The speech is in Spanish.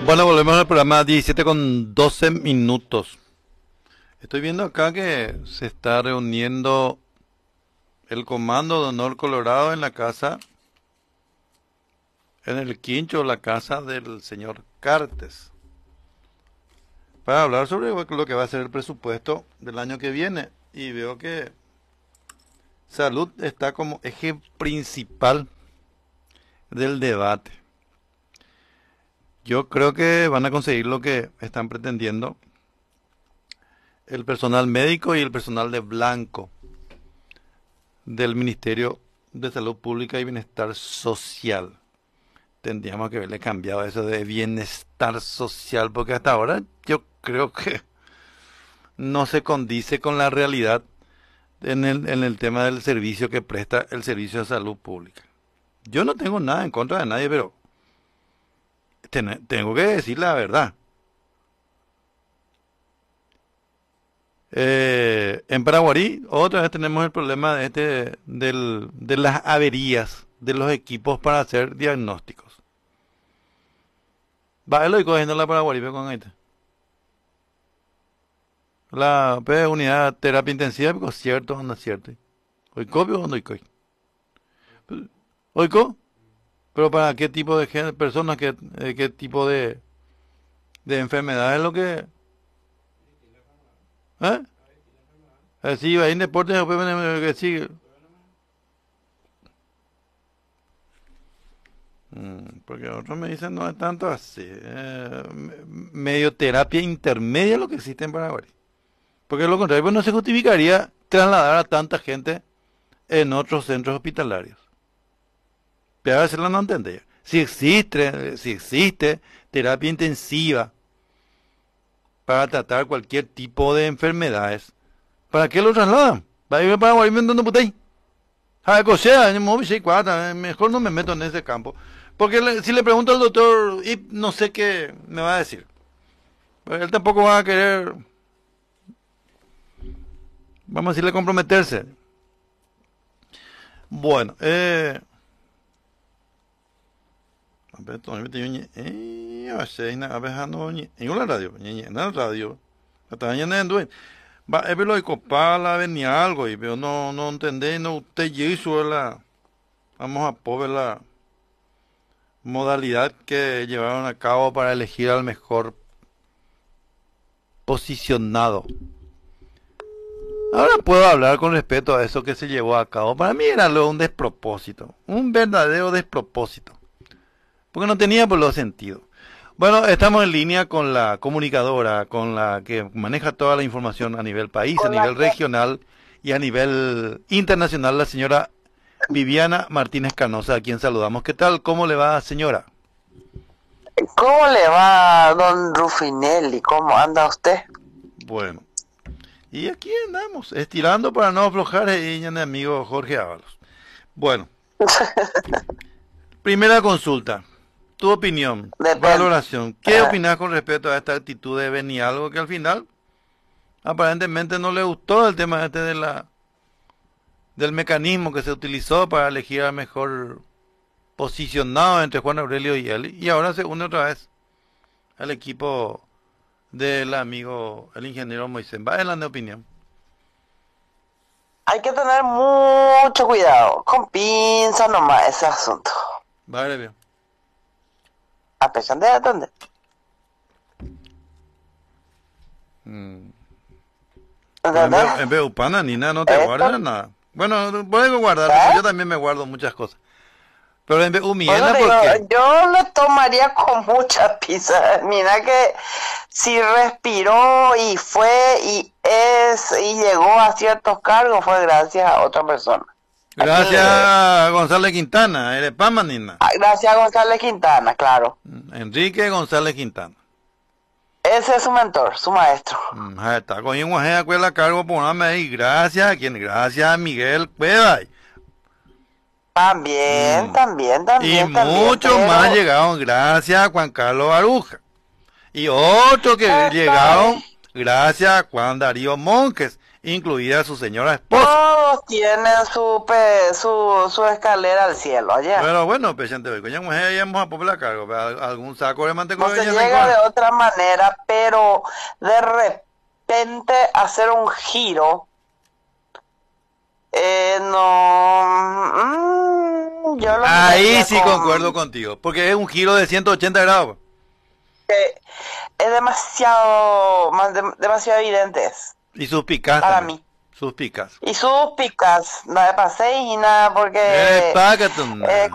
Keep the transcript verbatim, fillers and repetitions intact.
Bueno, volvemos al programa diecisiete con doce minutos. Estoy viendo acá que se está reuniendo el Comando de Honor Colorado en la casa, en el quincho, la casa del señor Cartes, para hablar sobre lo que va a ser el presupuesto del año que viene. Y veo que salud está como eje principal del debate. Yo creo que van a conseguir lo que están pretendiendo el personal médico y el personal de blanco del Ministerio de Salud Pública y Bienestar Social. Tendríamos que haberle cambiado eso de bienestar social, porque hasta ahora yo creo que no se condice con la realidad en el, en el tema del servicio que presta el Servicio de Salud Pública. Yo no tengo nada en contra de nadie, pero ten, tengo que decir la verdad. Eh, en Paraguarí otra vez tenemos el problema de este del, de las averías de los equipos para hacer diagnósticos. Va, lo cogiendo la Paraguarí, pero con este. La pues, unidad de terapia intensiva, porque es cierto o no es cierto. ¿Hoy copio o no hoy ¿Hoy co? Pero para qué tipo de gen- personas, qué, eh, qué tipo de, de enfermedad es lo que. ¿Eh? Eh, sí, va en deportes, después viene que sí. Mm, Porque otros me dicen no es tanto así. Eh, me- medio terapia intermedia es lo que existe en Paraguay. Porque lo contrario, pues no se justificaría trasladar a tanta gente en otros centros hospitalarios. Pero a veces no entendía. Si existe, si existe terapia intensiva para tratar cualquier tipo de enfermedades, ¿para qué lo trasladan? Va a ir a Paraguay vendiendo putay. Ah, o sea, mejor no me meto en ese campo. Porque le- si le pregunto al doctor, y no sé qué me va a decir. Pero él tampoco va a querer, vamos a decirle, comprometerse. Bueno, eh... a ver, todavía me tengo ñe- eh, a ver, a ver, no, ñe- en la radio, ñe- ñe- en la radio. Hasta mañana en Duen. Va, es lo de copala, venía algo, y pero no, no entendé, no, usted ya hizo la, vamos a poner la modalidad que llevaron a cabo para elegir al mejor posicionado. Ahora puedo hablar con respecto a eso que se llevó a cabo. Para mí era luego un despropósito, un verdadero despropósito, porque no tenía por lo sentido. Bueno, estamos en línea con la comunicadora, con la que maneja toda la información a nivel país, a Con la nivel que, regional y a nivel internacional, la señora Viviana Martínez Canosa, a quien saludamos. ¿Qué tal? ¿Cómo le va, señora? ¿cómo le va, don Rufinelli? ¿Cómo anda usted? Bueno, y aquí andamos, estirando para no aflojar, y mi amigo Jorge Ábalos. Bueno, primera consulta. Tu opinión, Depende. valoración. ¿Qué Ah, opinas con respecto a esta actitud de Benialgo que al final aparentemente no le gustó el tema este de la del mecanismo que se utilizó para elegir al mejor posicionado entre Juan Aurelio y él, y ahora se une otra vez al equipo del amigo, el ingeniero Moisés? Va en la opinión. hay que tener mucho cuidado, con pinza nomás ese asunto. Vale, bien. A pesar de atender. Mm. Pero en ¿Entendés? vez, en vez de upana ni nada, no te Esto, guardas nada. Bueno, puedes guardar, porque ¿eh? yo también me guardo muchas cosas. Pero en vez de Por eso humiena, te ¿por digo, qué? yo lo tomaría con mucha pinza. Mira que si respiró y fue y es y llegó a ciertos cargos fue gracias a otra persona. ¿A quién le Gracias debe? a González Quintana, eres Pamanina. Ah, gracias a González Quintana, claro. Enrique González Quintana. Ese es su mentor, su maestro. Mm, ahí está, con un guajé a la cargo por una ahí. Gracias a quien, gracias a Miguel Cueva. También, Mm. también, Y también, también, muchos más pero llegaron gracias a Juan Carlos Aruja. Y otros que está llegaron bien. gracias a Juan Darío Monjes. incluida su señora esposa. Todos tienen su, pe- su, su escalera al cielo allá. Pero bueno, presidente, coña mujer, ya vamos a poner cargo, pero algún saco de manteca No se llega de otra manera, pero de repente hacer un giro, eh, no, mm, yo lo Ahí miraría sí con- concuerdo contigo, porque es un giro de ciento ochenta grados. que es demasiado, más de- demasiado evidente es, Y sus picas para también. mí. Sus picas. Y sus picas, no de pasé y nada, porque Eh, págate, eh,